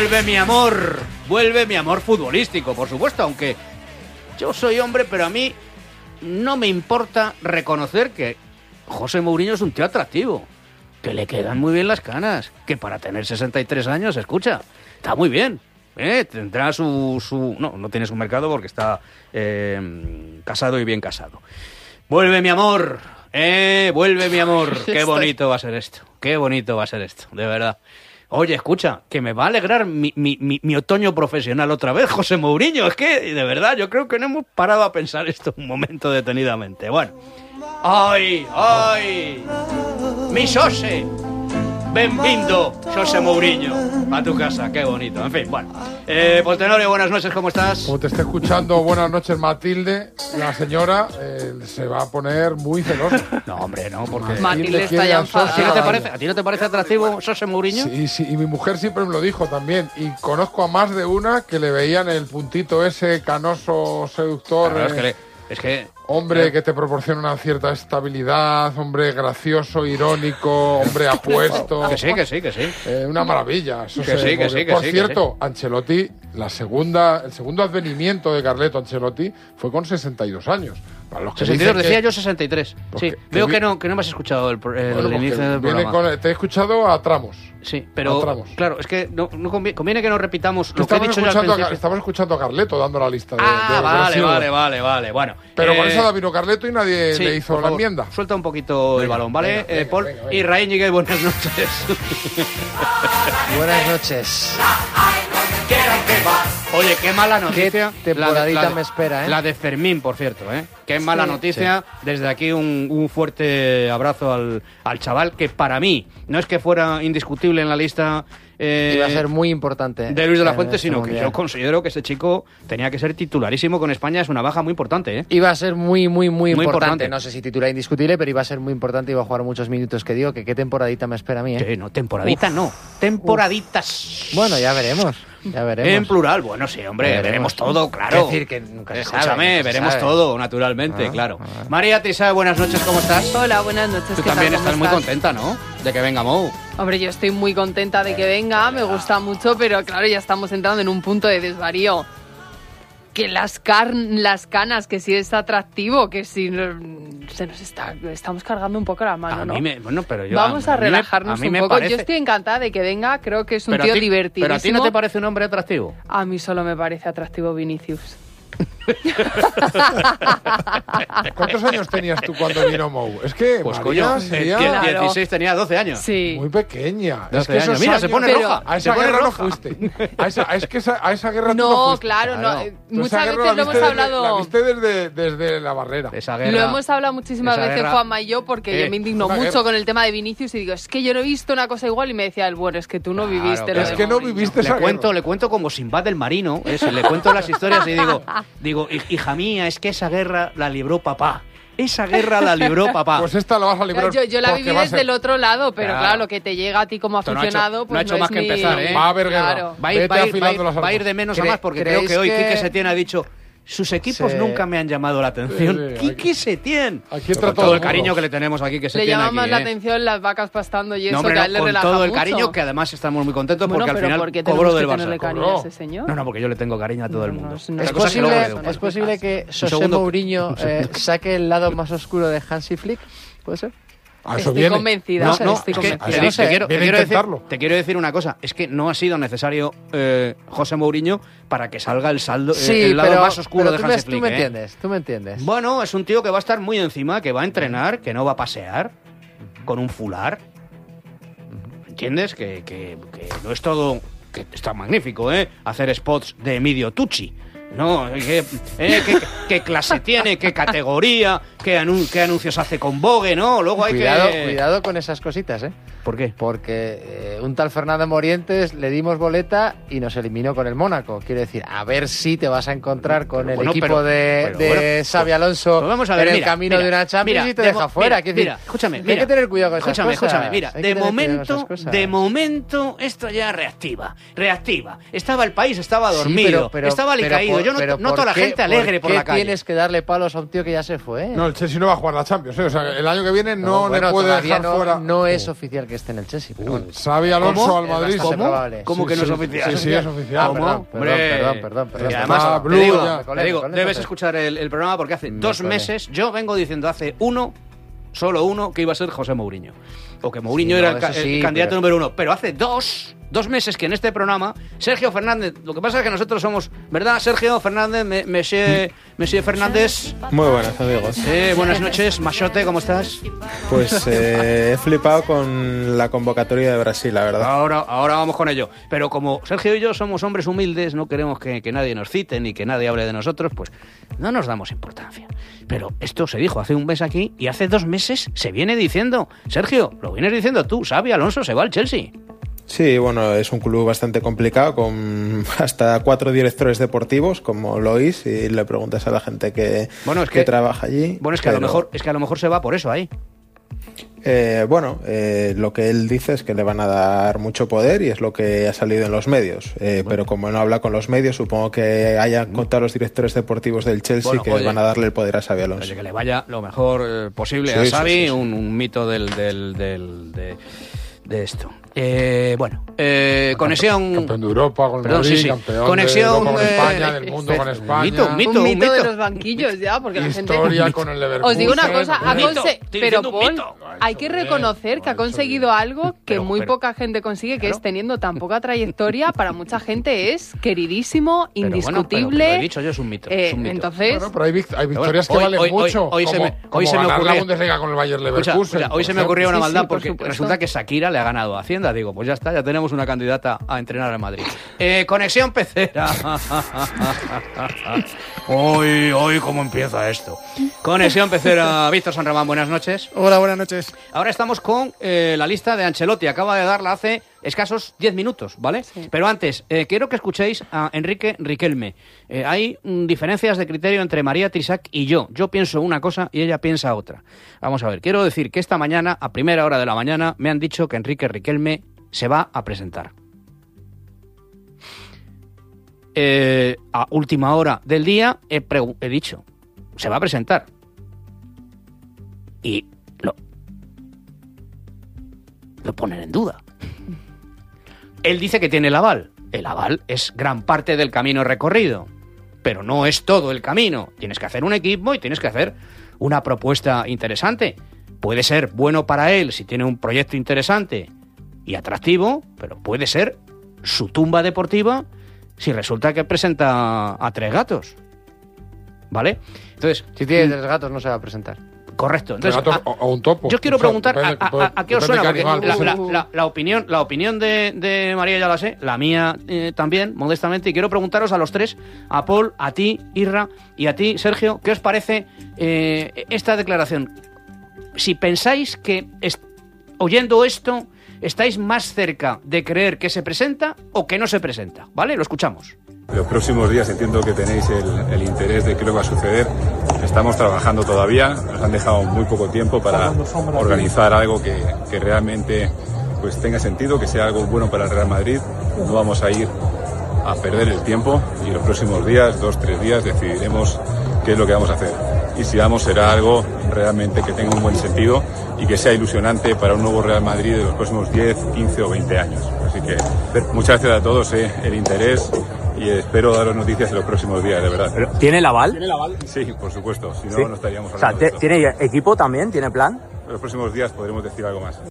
vuelve mi amor futbolístico, por supuesto, aunque yo soy hombre, pero a mí no me importa reconocer que José Mourinho es un tío atractivo, que le quedan muy bien las canas, que para tener 63 años, escucha, está muy bien. Tendrá su... No tiene su mercado porque está casado y bien casado. Vuelve mi amor, vuelve mi amor. Qué bonito va a ser esto, de verdad. Oye, escucha, que me va a alegrar mi otoño profesional otra vez, José Mourinho. Es que, de verdad, yo creo que no hemos parado a pensar esto un momento detenidamente. Bueno. ¡Ay! ¡Mi Xose! ¡Benvindo, Xose Mourinho! A tu casa, qué bonito. En fin, bueno. Pues Tenorio, buenas noches, ¿cómo estás? Como te esté escuchando, buenas noches, Matilde. La señora se va a poner muy celosa. No, hombre, no, porque... Matilde está ya enfadada. ¿A ti no te parece atractivo Xose Mourinho? Sí, y mi mujer siempre me lo dijo también. Y conozco a más de una que le veían el puntito ese canoso seductor. Claro, es que hombre que te proporciona una cierta estabilidad, hombre gracioso, irónico, hombre apuesto. Que sí. Una maravilla. Eso que sí. Por cierto, Ancelotti, el segundo advenimiento de Carleto Ancelotti fue con 62 años. Para los que 62, decía que... yo 63. Sí, veo que no me has escuchado el inicio del programa. Te he escuchado a tramos. Sí, pero claro, es que no conviene que nos repitamos lo que he dicho yo al principio. Estamos escuchando a Carleto dando la lista de vale. Bueno, pero con eso vino Carleto y nadie le hizo la enmienda. Suelta un poquito el balón, ¿vale? Paul y Raín Ñiguez, buenas noches. Buenas noches. Oye, qué mala noticia. Qué temporadita me espera, ¿eh? La de Fermín, por cierto, ¿eh? Qué mala noticia. Sí. Desde aquí un fuerte abrazo al chaval, que para mí no es que fuera indiscutible en la lista... iba a ser muy importante. De Luis de la Fuente, sino que yo considero que ese chico tenía que ser titularísimo con España. Es una baja muy importante, ¿eh? Iba a ser muy importante. No sé si titular indiscutible, pero iba a ser muy importante. Iba a jugar muchos minutos, que digo que qué temporadita me espera a mí, ¿eh? Sí, no, temporadita no. Temporaditas. Bueno, ya veremos. En plural, bueno, sí, hombre, veremos todo, claro. Es decir, que nunca se Escúchame, sabe, veremos todo, naturalmente, claro. María Tisa, buenas noches, ¿cómo estás? Hola, buenas noches. Tú también estás muy contenta, ¿no? De que venga Mou. Hombre, yo estoy muy contenta de que venga, me gusta mucho, pero claro, ya estamos entrando en un punto de desvarío. Que las canas, que si es atractivo, que si estamos cargando un poco la mano, ¿no? Pero yo, vamos a relajarnos un poco. Parece... Yo estoy encantada de que venga, creo que es un tío divertidísimo. ¿Pero a ti no te parece un hombre atractivo? A mí solo me parece atractivo Vinicius. ¿Cuántos años tenías tú cuando vino Mou? Es que pues María coño, sería... 16, tenía 12 años. Sí. Muy pequeña. 12 años. Mira, se pone roja. A esa guerra no fuiste. A esa guerra tú no fuiste. Claro. Muchas veces lo hemos hablado... La viste desde la barrera. Esa guerra, lo hemos hablado muchísimas veces, Juanma y yo, porque yo me indigno mucho con el tema de Vinicius y digo, es que yo no he visto una cosa igual, y me decía, bueno, es que tú no viviste. Es que no viviste esa guerra. Le cuento como Sinbad el marino, le cuento las historias y digo, hija mía, es que esa guerra la libró papá. Esa guerra la libró papá. Pues esta la vas a librar. Yo la viví desde el otro lado, pero claro, lo que te llega a ti como aficionado, pues no ha hecho más que empezar, ¿eh? Va a haber guerra. Claro. Va a ir de menos a más, porque creo que hoy Quique Setién ha dicho... Sus equipos nunca me han llamado la atención. Quique Setién. Aquí entra todo el cariño que le tenemos aquí, que Setién. Le llama aquí, más la atención las vacas pastando y eso, que a él le con relaja todo el mucho. cariño, que además estamos muy contentos, porque al final cobró del Barça. No, porque yo le tengo cariño a todo el mundo. ¿Es posible que José Mourinho saque el lado más oscuro de Hansi Flick? ¿Puede ser? Estoy convencida. Te quiero decir una cosa, es que no ha sido necesario José Mourinho para que salga el lado más oscuro de Hansi Flick. Tú me entiendes. Bueno, es un tío que va a estar muy encima, que va a entrenar, que no va a pasear con un fular. ¿Entiendes? Que no es todo... que está magnífico, hacer spots de Emilio Tucci. No, qué clase tiene, qué categoría, qué anuncios hace con Vogue, ¿no? Luego hay Cuidado con esas cositas, ¿eh? ¿Por qué? Porque un tal Fernando Morientes le dimos boleta y nos eliminó con el Mónaco. Quiero decir, a ver si te vas a encontrar con el equipo de Xabi Alonso vamos a ver, en el camino de una Champions y te deja fuera. Escúchame, hay que tener cuidado con esas cosas. Escúchame, mira, de momento esto ya reactiva. Estaba el país, estaba dormido, estaba alicaído. Yo no noto a la gente alegre por la calle. ¿Por qué tienes que darle palos a un tío que ya se fue? No, el Chelsea no va a jugar la Champions, O sea, el año que viene no le puede dejar fuera. No es oficial que esté en el Chelsea. Pero bueno. Xabi Alonso al Madrid. ¿Cómo que no es oficial? Sí, es oficial. Perdón. Y además, te digo, debes escuchar el programa porque hace 2 meses yo vengo diciendo solo uno, que iba a ser José Mourinho. O que Mourinho era el candidato número 1. Pero hace dos meses que en este programa, Sergio Fernández, lo que pasa es que nosotros somos, ¿verdad? Sergio Fernández, Monsieur Fernández. Muy buenas, amigos. Buenas noches, Machote, ¿cómo estás? Pues he flipado con la convocatoria de Brasil, la verdad. Ahora vamos con ello. Pero como Sergio y yo somos hombres humildes, no queremos que nadie nos cite ni que nadie hable de nosotros, pues no nos damos importancia. Pero esto se dijo hace un mes aquí y hace 2 meses se viene diciendo. Sergio, lo vienes diciendo tú, Xabi Alonso se va al Chelsea. Sí, bueno, es un club bastante complicado, con hasta 4 directores deportivos, como Lois, y le preguntas a la gente que trabaja allí. Bueno, es que a lo mejor se va por eso ahí. Lo que él dice es que le van a dar mucho poder y es lo que ha salido en los medios. Pero como no habla con los medios, supongo que hayan contado los directores deportivos del Chelsea van a darle el poder a Xabi Alonso. Que le vaya lo mejor posible a Xabi, sí. Un mito de esto. Conexión. Campeón de Europa con el Madrid, campeón conexión, de Europa con España, del mundo con España. Un mito de los banquillos ya, porque la gente. Historia con el Leverkusen. Os digo una cosa, pero Paul, hay que reconocer que ha conseguido algo que muy poca gente consigue, que es teniendo tan poca trayectoria, para mucha gente es queridísimo, indiscutible. Pero lo he dicho yo, es un mito. Entonces, pero hay victorias que valen mucho. Hoy se me ocurrió la Bundesliga con el Bayer Leverkusen. Hoy se me ocurrió una maldad porque resulta que Shakira le ha ganado a Hacienda. Digo, pues ya está, ya tenemos una candidata a entrenar al Madrid. Conexión Pecera. Hoy cómo empieza esto. Conexión Pecera. Víctor San Román, buenas noches. Hola, buenas noches. Ahora estamos con la lista de Ancelotti. Acaba de darla hace escasos 10 minutos, ¿vale? Sí. Pero antes, quiero que escuchéis a Enrique Riquelme. Hay diferencias de criterio entre María Trisac y yo. Yo pienso una cosa y ella piensa otra. Vamos a ver, quiero decir que esta mañana, a primera hora de la mañana, me han dicho que Enrique Riquelme se va a presentar. A última hora del día he dicho, se va a presentar. Y lo ponen en duda. Él dice que tiene el aval. El aval es gran parte del camino recorrido, pero no es todo el camino. Tienes que hacer un equipo y tienes que hacer una propuesta interesante. Puede ser bueno para él si tiene un proyecto interesante y atractivo, pero puede ser su tumba deportiva si resulta que presenta a 3 gatos. ¿Vale? Entonces, si tiene 3 gatos no se va a presentar. Correcto. Entonces, o un topo. Yo quiero preguntar a qué os suena, porque la opinión de María ya la sé, la mía también, modestamente, y quiero preguntaros a los 3, a Paul, a ti, Irra, y a ti, Sergio, ¿qué os parece esta declaración? Si pensáis que, oyendo esto, estáis más cerca de creer que se presenta o que no se presenta, ¿vale? Lo escuchamos. Los próximos días entiendo que tenéis el interés de qué es lo que va a suceder. Estamos trabajando todavía, nos han dejado muy poco tiempo para organizar algo que realmente pues tenga sentido, que sea algo bueno para el Real Madrid. No vamos a ir a perder el tiempo y los próximos días, 2-3 días, decidiremos qué es lo que vamos a hacer. Y si vamos, será algo realmente que tenga un buen sentido y que sea ilusionante para un nuevo Real Madrid de los próximos 10, 15 o 20 años. Así que muchas gracias a todos el interés y espero daros noticias en los próximos días, de verdad. ¿Pero tiene el aval? ¿Tiene el aval? Sí, por supuesto, si no, ¿sí? No estaríamos hablando de esto. ¿Tiene equipo también? ¿Tiene plan? En los próximos días podremos decir algo más.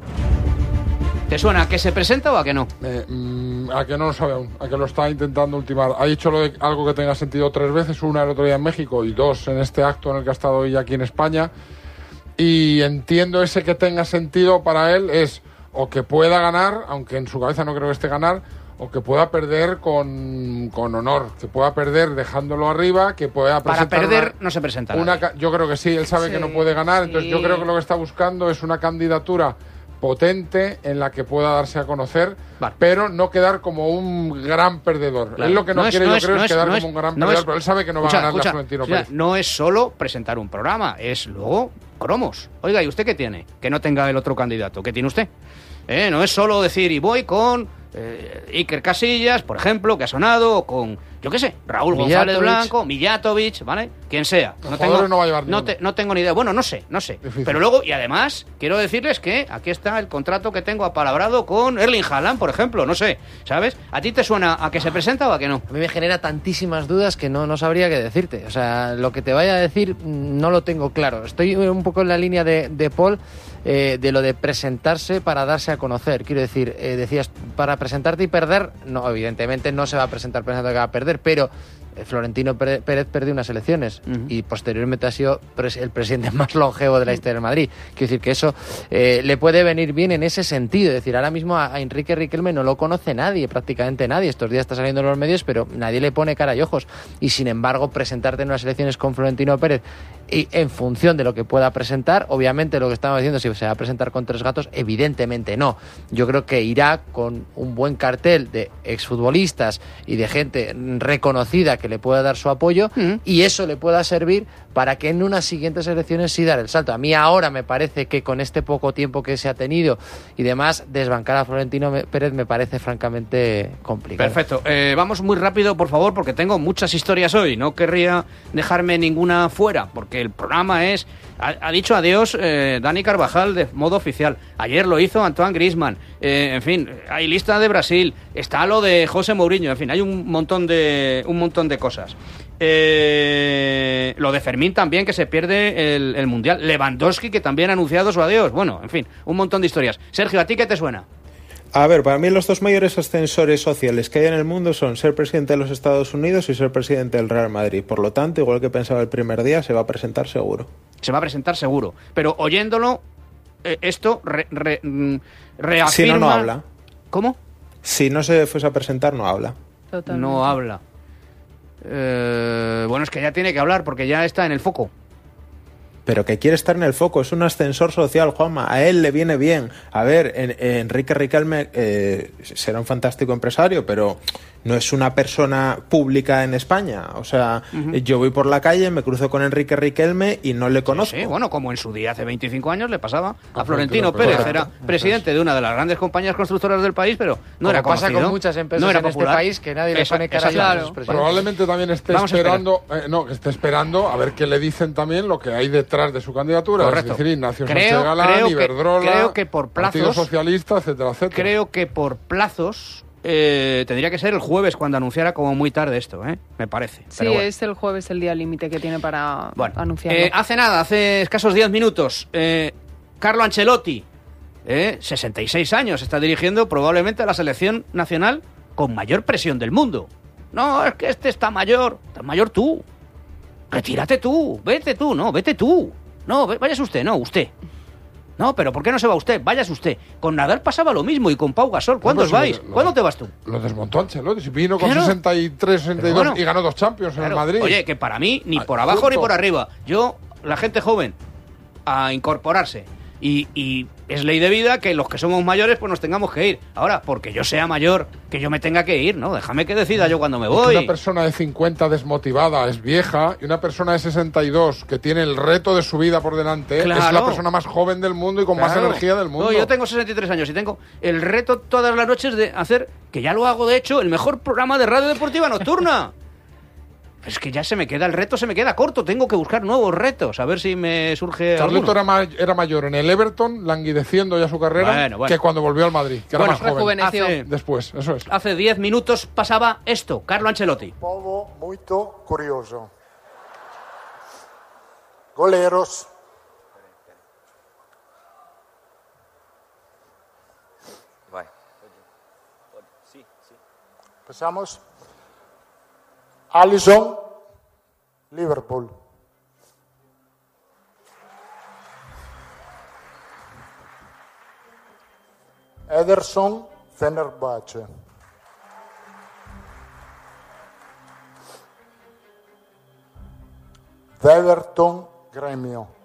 ¿Te suena a que se presenta o a que no? A que no lo sabe aún, a que lo está intentando ultimar. Ha dicho algo que tenga sentido 3 veces, una el otro día en México y 2 en este acto en el que ha estado hoy aquí en España. Y entiendo ese que tenga sentido para él es o que pueda ganar, aunque en su cabeza no creo que esté ganar, o que pueda perder con honor, que pueda perder dejándolo arriba, que pueda presentar... Para perder no se presenta yo creo que sí, él sabe que no puede ganar, entonces yo creo que lo que está buscando es una candidatura potente en la que pueda darse a conocer, pero no quedar como un gran perdedor. Claro. Él lo que no quiere, yo creo, es quedar como un gran perdedor, pero él sabe que no va a ganar la Florentino Pérez. No es solo presentar un programa, es luego cromos. Oiga, ¿y usted qué tiene? Que no tenga el otro candidato. ¿Qué tiene usted? No es solo decir, y voy con Iker Casillas, por ejemplo, que ha sonado, o con yo qué sé, Raúl González Blanco, Mijatovic, ¿vale? Quien sea. No tengo ni idea. Bueno, no sé. Difícil. Pero luego, y además, quiero decirles que aquí está el contrato que tengo apalabrado con Erling Haaland, por ejemplo, no sé, ¿sabes? ¿A ti te suena a que se presenta o a que no? A mí me genera tantísimas dudas que no sabría qué decirte. O sea, lo que te vaya a decir no lo tengo claro. Estoy un poco en la línea de Paul, de lo de presentarse para darse a conocer. Quiero decir, decías, para presentarte y perder, no, evidentemente no se va a presentar pensando que va a perder, pero Florentino Pérez perdió unas elecciones y posteriormente ha sido el presidente más longevo de la historia del Madrid. Quiero decir que eso le puede venir bien en ese sentido. Es decir, ahora mismo a Enrique Riquelme no lo conoce nadie, prácticamente nadie. Estos días está saliendo en los medios, pero nadie le pone cara y ojos. Y sin embargo, presentarte en unas elecciones con Florentino Pérez y en función de lo que pueda presentar, obviamente lo que estamos diciendo, si se va a presentar con 3 gatos, evidentemente no. Yo creo que irá con un buen cartel de exfutbolistas y de gente reconocida que le pueda dar su apoyo y eso le pueda servir para que en unas siguientes elecciones sí dar el salto. A mí ahora me parece que con este poco tiempo que se ha tenido y demás, desbancar a Florentino Pérez me parece francamente complicado. Perfecto. Vamos muy rápido, por favor, porque tengo muchas historias hoy. No querría dejarme ninguna fuera, porque el programa es... Ha dicho adiós Dani Carvajal de modo oficial. Ayer lo hizo Antoine Griezmann. En fin, hay lista de Brasil. Está lo de José Mourinho. En fin, hay un montón de cosas. Lo de Fermín también, que se pierde el Mundial. Lewandowski, que también ha anunciado su adiós. Bueno, en fin, un montón de historias. Sergio, ¿a ti qué te suena? A ver, para mí los 2 mayores ascensores sociales que hay en el mundo son ser presidente de los Estados Unidos y ser presidente del Real Madrid. Por lo tanto, igual que pensaba el primer día, se va a presentar seguro. Se va a presentar seguro. Pero oyéndolo, esto reafirma... Si no habla. ¿Cómo? Si no se fuese a presentar, no habla. Totalmente. No habla. Bueno, es que ya tiene que hablar porque ya está en el foco. Pero que quiere estar en el foco, es un ascensor social, Juanma, a él le viene bien. A ver, Enrique Riquelme será un fantástico empresario, pero no es una persona pública en España. O sea, yo voy por la calle, me cruzo con Enrique Riquelme y no le conozco. Sí, bueno, como en su día, hace 25 años, le pasaba a Florentino Pérez. Era presidente de una de las grandes compañías constructoras del país, pero no era conocido. Pasa con muchas empresas en este país que nadie le pone cara a los presidentes. Probablemente también esté esperando a ver qué le dicen también lo que hay detrás de su candidatura. Correcto. Es decir, Ignacio Sánchez Galán, Iberdrola, creo que por plazos, Partido Socialista, etcétera, etcétera. Creo que por plazos tendría que ser el jueves cuando anunciara, como muy tarde esto, me parece. Sí, pero bueno. es el jueves el día límite que tiene para anunciarlo. Hace escasos 10 minutos, Carlo Ancelotti, 66 años, está dirigiendo probablemente a la selección nacional con mayor presión del mundo. No, es que este está mayor tú. Retírate tú, vete tú, vete tú. No, váyase usted, usted. No, pero ¿por qué no se va usted? Váyase usted. Con Nadal pasaba lo mismo y con Pau Gasol. ¿Cuándo os vais? ¿Cuándo te vas tú? Lo desmontó Ancelotti. Si vino con 63, 62 y ganó 2 Champions en el Madrid. Oye, que para mí, ni por abajo ni por arriba. La gente joven, a incorporarse. Y es ley de vida que los que somos mayores pues nos tengamos que ir. Ahora, porque yo sea mayor, que yo me tenga que ir, ¿no? Déjame que decida yo cuando me voy. Una persona de 50 desmotivada es vieja y una persona de 62 que tiene el reto de su vida por delante es la persona más joven del mundo y con más energía del mundo. No, yo tengo 63 años y tengo el reto todas las noches de hacer, que ya lo hago de hecho, el mejor programa de radio deportiva nocturna. Es que ya el reto se me queda corto, tengo que buscar nuevos retos, a ver si me surge Carleto era mayor en el Everton, languideciendo ya su carrera, que cuando volvió al Madrid, que era más joven. Después, eso es. Hace 10 minutos pasaba esto, Carlo Ancelotti. Povo muito curioso. Goleros. Empezamos. Alisson, Liverpool. Ederson, Fenerbahce. Everton, Gremio.